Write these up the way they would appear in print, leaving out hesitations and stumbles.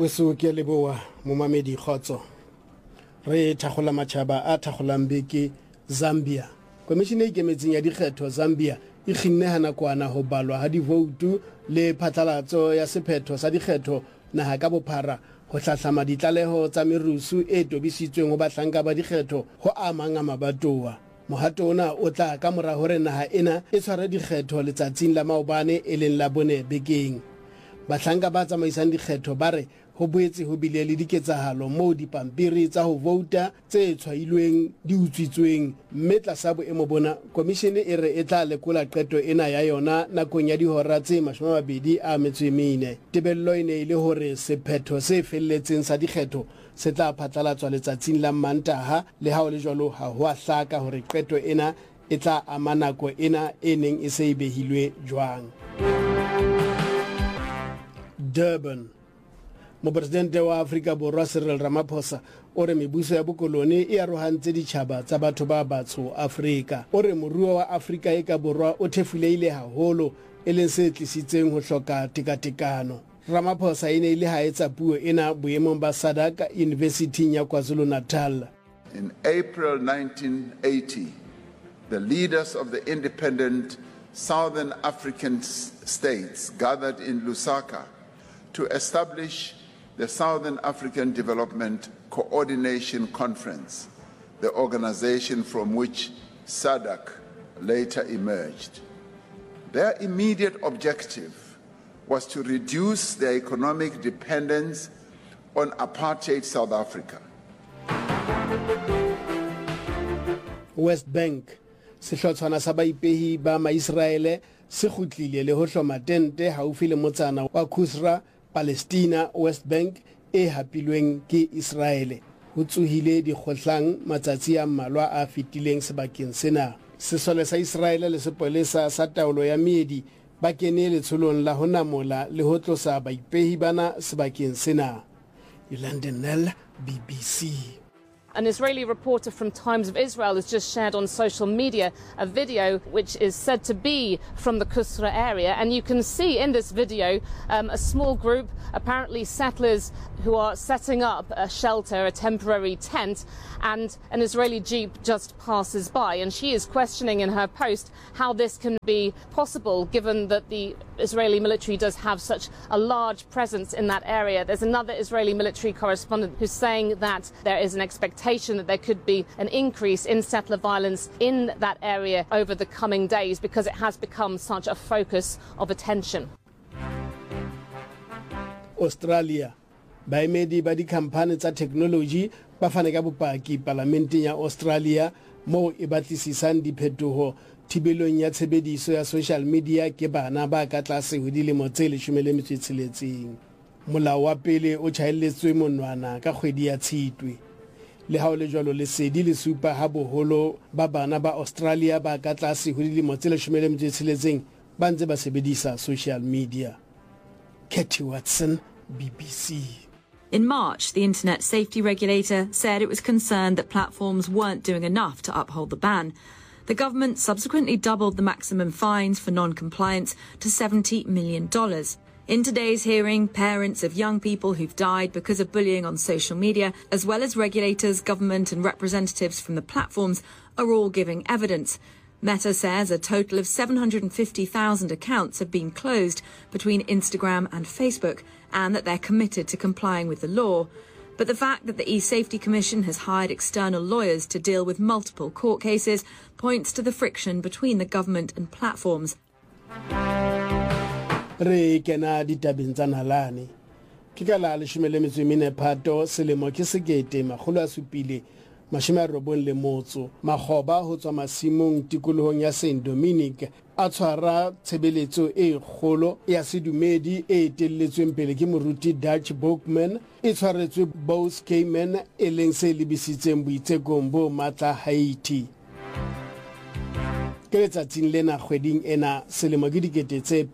weso ke leboa momamedi khotso re thagola matšhaba a thagolang beke Zambia. Komishene e ikemetseng ya dikgetho Zambia e kginne nakwana ho balwa ha divoutu le phatlalatso ya sephetho sa dikgetho naha ka bophara ho hlahlama ditlaleho tsa merusu e tobisitsweng ho bahlanka ba dikgetho ho amang mabatoa. Mohato ona o tla ka mora hore naha ena e tshware dikgetho letsatsing la maobane e leng la bone bekeng. Bahlanka ba tsamaisang dikgetho ba re ho boetse ho bile le diketsahalo moo dipampiri tsa ho vouta tse tshwailweng di utswitsweng, mme tlasa boemo bona komishene e re e tla lekola qeto ena ya yona nakong ya dihora tse 24. Tebello e ne e le hore sephetho se felletseng sa dikgetho se tla phatlalatswa letsatsing la Mantaha, le ha o le jwalo ha ho a hlaka hore qeto ena e tla ama nako ena e neng e se e behilwe jwang. Durban. Mopresidente wa Afrika Borwa Cyril Ramaphosa o re mebuso ya bokoloni e arohantse ditjhaba tsa batho ba batsho Afrika. O re moruo wa Afrika e ka Borwa o thefuleile haholo e leng se tlisitseng ho hloka tekatekano. Ramaphosa e ne ile ha etsa puo ena boemong ba Sadaka University ya KwaZulu-Natal. In April 1980, the leaders of the independent Southern African states gathered in Lusaka to establish the Southern African Development Coordination Conference, the organization from which SADC later emerged. Their immediate objective was to reduce their economic dependence on apartheid South Africa. West Bank, sehlotshwana sa baipehi ba Maisraele se kgutlile le ho hloma tente haufi le motsana wa Kusra, Palestina. West Bank e hapilweng ke Israele ho tsuhile dikgohlang matsatsi a mmalwa a fetileng sebakeng sena. Sesole sa Israele le sepolesa sa taolo ya meedi ba kene letsholong la ho namola le ho tlosa baipehi bana sebakeng sena. London, BBC. An Israeli reporter from Times of Israel has just shared on social media a video which is said to be from the Kusra area, and you can see in this video a small group, apparently settlers, who are setting up a shelter, a temporary tent, and an Israeli jeep just passes by, and she is questioning in her post how this can be possible given that the Israeli military does have such a large presence in that area. There's another Israeli military correspondent who's saying that there is an expectation that there could be an increase in settler violence in that area over the coming days because it has become such a focus of attention. Australia. Baemedi ba dikhampani tsa technology ba fane ka bopaki parlamenteng ya Australia moo e batlisisang diphetoho thibelong ya tshebediso ya social media ke bana ba ka tlase ho dilemo tse 16. Molao wa pele o tjhaelletswe monwana ka kgwedi ya Tshitwe. Le ha o le jwalo lesedi le supa ha boholo ba bana ba Australia ba ka tlase ho dilemo tse 16 ba ntse ba sebedisa social media. Katie Watson, BBC. In March, the internet safety regulator said it was concerned that platforms weren't doing enough to uphold the ban. The government subsequently doubled the maximum fines for non-compliance to $70 million. In today's hearing, parents of young people who've died because of bullying on social media, as well as regulators, government and representatives from the platforms, are all giving evidence. Meta says a total of 750,000 accounts have been closed between Instagram and Facebook, and that they're committed to complying with the law. But the fact that the eSafety Commission has hired external lawyers to deal with multiple court cases points to the friction between the government and platforms. Re kena ditabeng tsa nalane. Ke ka la 14 Phato selemo ke 1790 makgoba ho tswa masimong tikolohong ya St Dominic a tshwara tshebeletso e kgolo ya sedumedi e telletsweng pele ke moruti Dutch Bookman e tshwaretswe Bose Cayman e leng se lebisitseng boitsekong bo matla Haiti. Ke letsatsing lena kgweding ena selemo ke dikete tse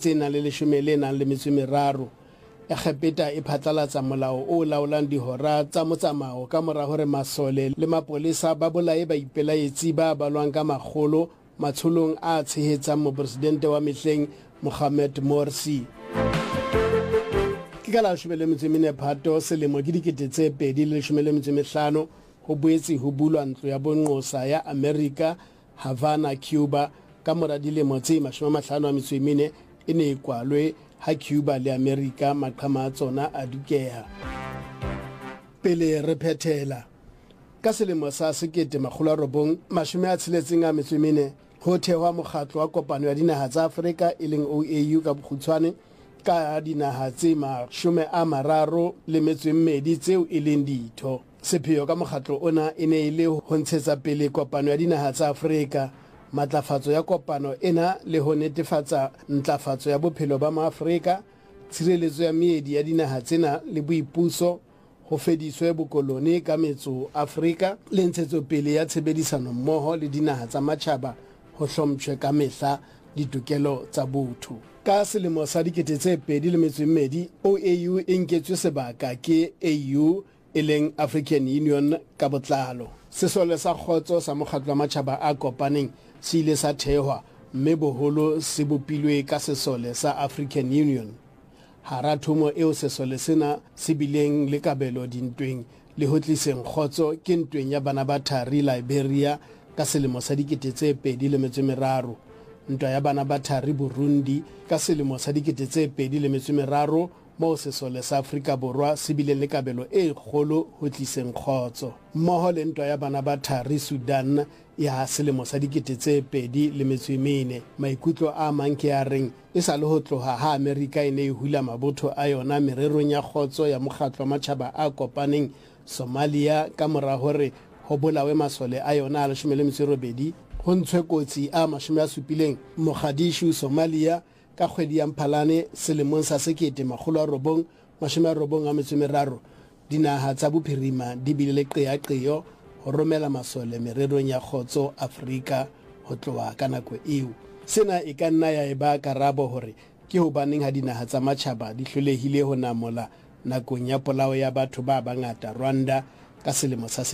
2013 Egepeta e phatlalatsa molao o laolang dihora tsa motsamao ka mora hore masole le mapolesa ba bolae ba ipelaetsi ba balwang ka magolo matsholong a tshehetsang mopresidente wa mehleng Mohamed Morsi. Ke ka la 14 Phato selemo ke 2015 ho boetse ho bulwa ntlo ya bonqosa ya America Havana, Cuba ka mora dilemo tse 54 e ne e kwalwe ha Cuba le America maqhama a tsona a dukeha. Pele re phethela ka selemo sa 1964 ho thehwa mokgatlo wa kopano ya dinaha tsa Afrika e leng OAU ka bokgutshwane ka dinaha tse 32 tseo e leng ditho. Sepheo ka mokgatlo ona e ne e le ho ntshetsa pele kopano ya dinaha tsa Afrika, matlafatso ya kopano ena le ho netefatsa ntlafatso ya bophelo ba Maafrika, tshireletso ya meedi ya dinaha tsena le boipuso, ho fediswe bokoloni ka metso Afrika le ntshetsopele ya tshebedisano mmoho le dinaha tsa matjhaba ho hlomphwe ka mehla ditokelo tsa botho. Ka selemo sa 2002 OAU e nketswe sebaka ke AU e leng African Union ka botlalo. Sesole sa kgotso sa mokgatlo wa matjhaba a kopaneng se ile sa thehwa mme boholo se bopilwe ka sesole sa African Union. Hara thomo eo sesole sena se bileng le kabelo dintweng le ho tliseng kgotso ke ntweng ya bana ba thari Liberia ka selemo sa 2003, ntwa ya bana ba thari Burundi ka selemo sa 2003 moo sesole sa Afrika Borwa se bileng le kabelo e kgolo ho tliseng kgotso, mmoho le ntwa ya bana ba thari Sudan ya selemo sa 2004. Maikutlo a mang ke a reng e sa le ho tloha ha Amerika e ne e hula mabotho a yona mererong ya kgotso ya mokgatlo wa matjhaba a kopaneng Somalia ka mora hore ho bolawe masole a yona a 18 ho ntshwe kotsi a 70 Mogadishu, Somalia ka kgwedi ya Mphalane selemong sa 1993. Dinaha tsa bophirima di bile le qeaqeo ho romela masole mererong ya kgotso Afrika ho tloha ka nako eo. Sena e ka nna ya eba karabo hore ke hobaneng ha dinaha tsa matjhaba di hlolehile ho namola nakong ya polao ya batho ba bangata Rwanda ka selemo sa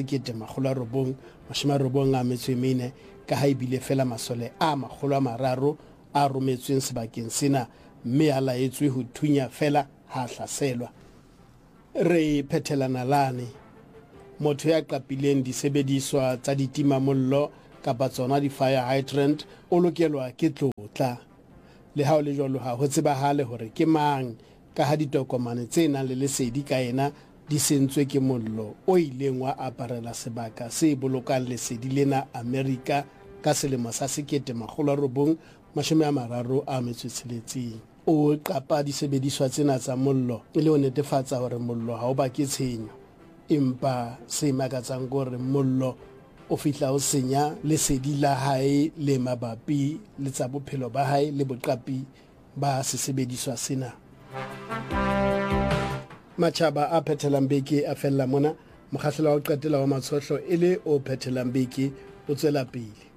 1994 ka ha ebile fela masole a 300 a rometsweng sebakeng sena mme a laetswe ho thunya fela ha hlaselwa. Re phethelana lane motho ya qapileng disebediswa tsa ditimamollo kapa tsona di-fire hydrant o lokelwa ke tlotla. Le ha o le jwalo ha ho tsebahale hore ke mang ka ha ditokomane tse nang le lesedi ka ena di sentswe ke mollo o ileng wa aparela sebaka se bolokang lesedi lena Amerika ka selemo sa 1936. O qapa disebediswa tsena tsa mollo e le ho netefatsa hore mollo ha o ba ke tshenyo, empa se makatsang gore mollo o fihla o senya lesedi la hae le mabapi le tsa bophelo ba hae le boqapi ba sesebediswa sena. Matjhaba a phethelang beke a fella mona, mokgahlelo wa ho qetela wa matshohlo e le o phethelang beke o tswela pele.